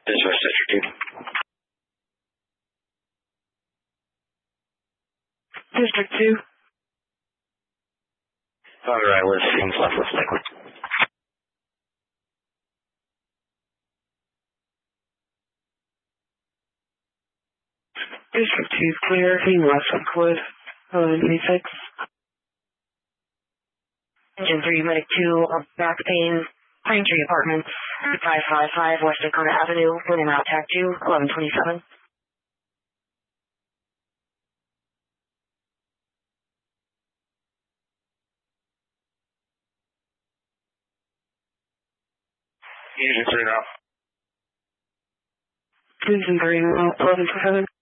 Dispatch District 2. District 2. Father Eyeless, seems left with Lakewood. District 2 clear, heading west Lakewood, 1126. Engine 3, Medic 2, back pain, Pine Tree Apartments, 555 West Dakota Avenue, winning route TAC 2, 1127. Engine 3 now. Engine 3, 1127.